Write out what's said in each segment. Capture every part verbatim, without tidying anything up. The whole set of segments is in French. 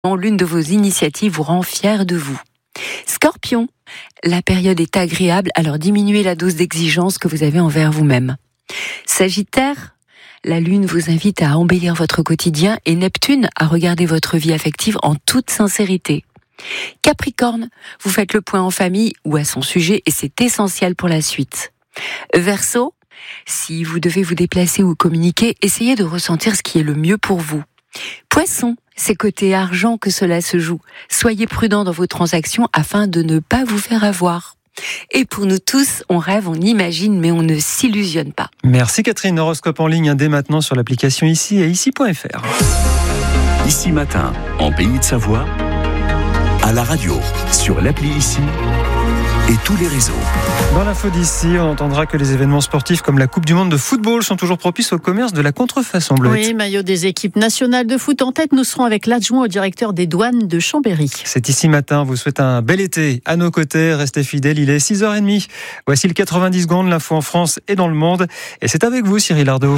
l'une de vos initiatives vous rend fier de vous. Scorpion, la période est agréable, alors diminuez la dose d'exigence que vous avez envers vous-même. Sagittaire, la Lune vous invite à embellir votre quotidien et Neptune à regarder votre vie affective en toute sincérité. Capricorne, vous faites le point en famille ou à son sujet et c'est essentiel pour la suite. Verseau, si vous devez vous déplacer ou communiquer, essayez de ressentir ce qui est le mieux pour vous. Poisson, c'est côté argent que cela se joue. Soyez prudent dans vos transactions afin de ne pas vous faire avoir. Et pour nous tous, on rêve, on imagine, mais on ne s'illusionne pas. Merci Catherine. Horoscope en ligne dès maintenant sur l'application Ici et ici point f r. Ici Matin, en Pays de Savoie, à la radio, sur l'appli Ici et tous les réseaux. Dans l'info d'ici, on entendra que les événements sportifs comme la Coupe du Monde de football sont toujours propices au commerce de la contrefaçon. Bleuette. Oui, maillot des équipes nationales de foot en tête. Nous serons avec l'adjoint au directeur des douanes de Chambéry. C'est Ici Matin, vous souhaite un bel été. À nos côtés, restez fidèles, il est six heures trente. Voici le quatre-vingt-dix secondes, l'info en France et dans le monde. Et c'est avec vous Cyril Ardo.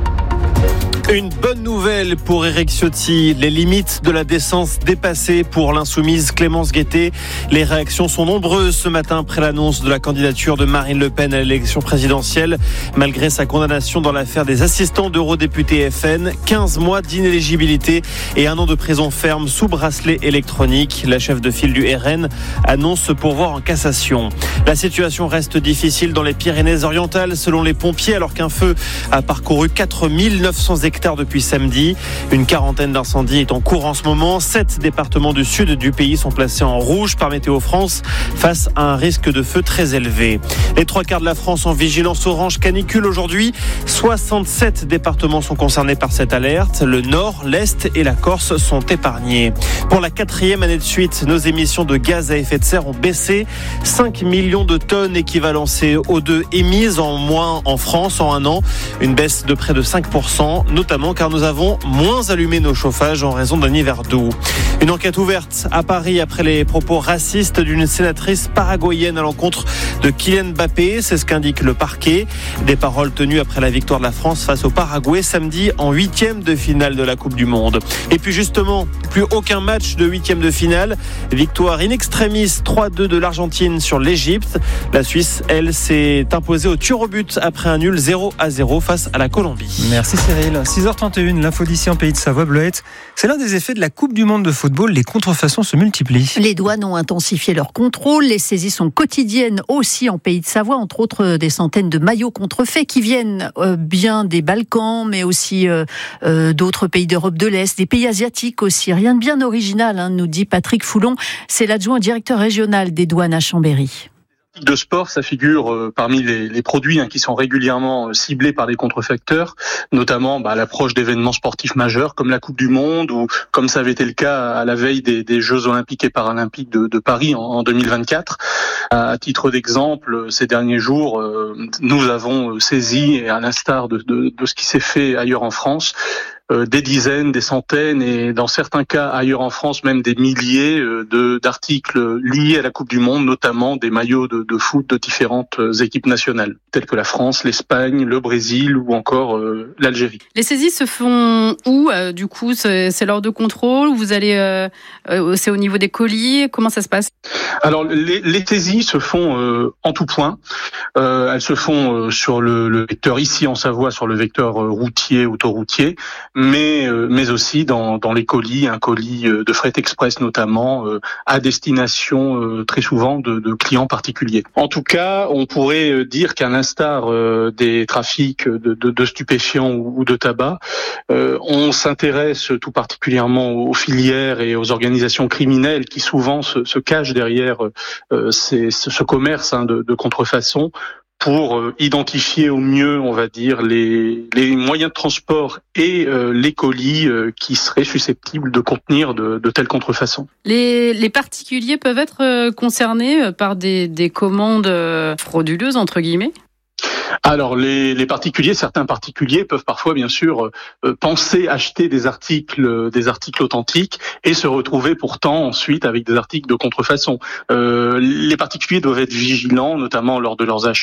Une bonne nouvelle pour Éric Ciotti, les limites de la décence dépassées pour l'insoumise Clémence Guettet. Les réactions sont nombreuses ce matin après l'annonce de la candidature de Marine Le Pen à l'élection présidentielle. Malgré sa condamnation dans l'affaire des assistants d'eurodéputés F N, quinze mois d'inéligibilité et un an de prison ferme sous bracelet électronique. La chef de file du R N annonce se pourvoir en cassation. La situation reste difficile dans les Pyrénées-Orientales selon les pompiers alors qu'un feu a parcouru quatre mille neuf cents hectares depuis samedi. Une quarantaine d'incendies est en cours en ce moment. Sept départements du sud du pays sont placés en rouge par Météo France face à un risque de feu très élevé. Les trois quarts de la France en vigilance orange canicule aujourd'hui. soixante-sept départements sont concernés par cette alerte. Le nord, l'est et la Corse sont épargnés. Pour la quatrième année de suite, nos émissions de gaz à effet de serre ont baissé. cinq millions de tonnes équivalent C O deux émises en moins en France en un an. Une baisse de près de cinq pour cent, notamment car nous avons moins allumé nos chauffages en raison d'un hiver doux. Une enquête ouverte à Paris après les propos racistes d'une sénatrice paraguayenne à l'encontre de Kylian Mbappé, c'est ce qu'indique le parquet. Des paroles tenues après la victoire de la France face au Paraguay samedi en huitième de finale de la Coupe du Monde. Et puis justement, plus aucun match de huitième de finale. Victoire in extremis trois deux de l'Argentine sur l'Égypte. La Suisse, elle, s'est imposée au tir au but après un nul zéro à zéro face à la Colombie. Merci Cyril. six heures trente et une, l'info d'ici en Pays de Savoie. Bleuette, c'est l'un des effets de la Coupe du Monde de football. Les contrefaçons se multiplient. Les douanes ont intensifié leur contrôle. Les saisies sont quotidiennes aussi en Pays de Savoie, entre autres des centaines de maillots contrefaits qui viennent euh, bien des Balkans, mais aussi euh, euh, d'autres pays d'Europe de l'Est, des pays asiatiques aussi. Rien de bien original, hein, nous dit Patrick Foulon. C'est l'adjoint directeur régional des douanes à Chambéry. De sport, ça figure euh, parmi les, les produits hein, qui sont régulièrement euh, ciblés par des contrefacteurs, notamment bah, à l'approche d'événements sportifs majeurs comme la Coupe du Monde ou comme ça avait été le cas à la veille des, des Jeux Olympiques et Paralympiques de, de Paris en, en deux mille vingt-quatre. À titre d'exemple, ces derniers jours, euh, nous avons saisi, et à l'instar de, de, de ce qui s'est fait ailleurs en France, Euh, des dizaines, des centaines et dans certains cas ailleurs en France même des milliers euh, de, d'articles liés à la Coupe du Monde, notamment des maillots de, de foot de différentes euh, équipes nationales, telles que la France, l'Espagne, le Brésil ou encore euh, l'Algérie. Les saisies se font où euh, du coup c'est, c'est lors de contrôle ou vous allez euh, euh, c'est au niveau des colis, comment ça se passe? Alors les, les saisies se font euh, en tout point. Euh, elles se font euh, sur le, le vecteur ici en Savoie, sur le vecteur euh, routier, autoroutier, mais euh, mais aussi dans dans les colis, un colis euh, de fret express notamment euh, à destination euh, très souvent de, de clients particuliers. En tout cas, on pourrait dire qu'à l'instar euh, des trafics de, de, de stupéfiants ou, ou de tabac, euh, on s'intéresse tout particulièrement aux filières et aux organisations criminelles qui souvent se, se cachent derrière euh, ces, ce commerce hein, de, de contrefaçon, pour euh, identifier au mieux, on va dire, les, les moyens de transport et euh, les colis euh, qui seraient susceptibles de contenir de, de telles contrefaçons. Les, les particuliers peuvent être euh, concernés par des, des commandes euh, frauduleuses, entre guillemets ? Alors les, les particuliers, certains particuliers peuvent parfois bien sûr euh, penser acheter des articles, des articles authentiques et se retrouver pourtant ensuite avec des articles de contrefaçon. Euh, les particuliers doivent être vigilants, notamment lors de leurs achats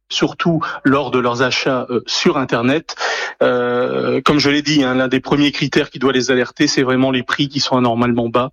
surtout lors de leurs achats euh, sur Internet. Euh, comme je l'ai dit, hein, l'un des premiers critères qui doit les alerter, c'est vraiment les prix qui sont anormalement bas